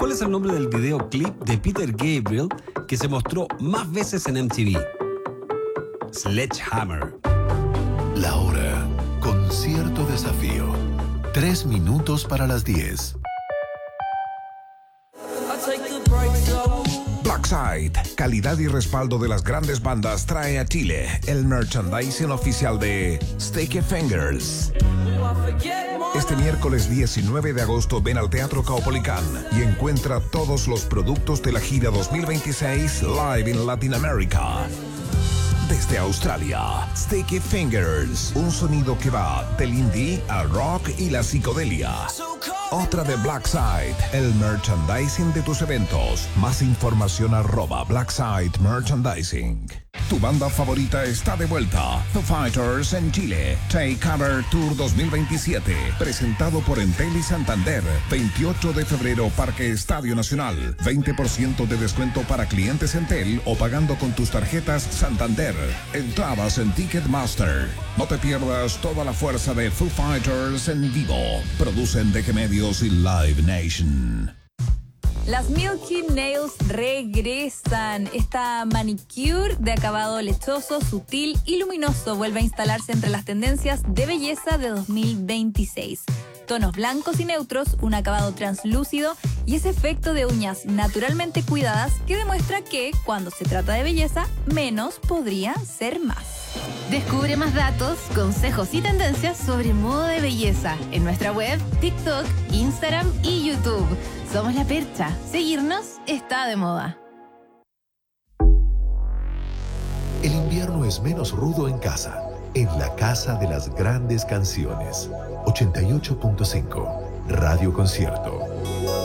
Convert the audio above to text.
¿Cuál es el nombre del videoclip de Peter Gabriel que se mostró más veces en MTV? Sledgehammer. La hora con cierto desafío. 3 minutos para las 10. Blackside, calidad y respaldo de las grandes bandas, trae a Chile el merchandising oficial de Sticky Fingers. Este miércoles 19 de agosto ven al Teatro Caupolicán y encuentra todos los productos de la gira 2026 Live in Latin America. Desde Australia, Sticky Fingers, un sonido que va del indie al rock y la psicodelia. Otra de Blackside, el merchandising de tus eventos. Más información @Blackside Merchandising. Tu banda favorita está de vuelta. Foo Fighters en Chile. Take Cover Tour 2027. Presentado por Entel y Santander. 28 de febrero, Parque Estadio Nacional. 20% de descuento para clientes Entel o pagando con tus tarjetas Santander. Entradas en Ticketmaster. No te pierdas toda la fuerza de Foo Fighters en vivo. Producen DG Medios y Live Nation. Las Milky Nails regresan. Esta manicure de acabado lechoso, sutil y luminoso vuelve a instalarse entre las tendencias de belleza de 2026. Tonos blancos y neutros, un acabado translúcido y ese efecto de uñas naturalmente cuidadas que demuestra que, cuando se trata de belleza, menos podría ser más. Descubre más datos, consejos y tendencias sobre moda de belleza en nuestra web, TikTok, Instagram y YouTube. Somos La Percha. Seguirnos está de moda. El invierno es menos rudo en casa. En la casa de las grandes canciones. 88.5 Radio Concierto.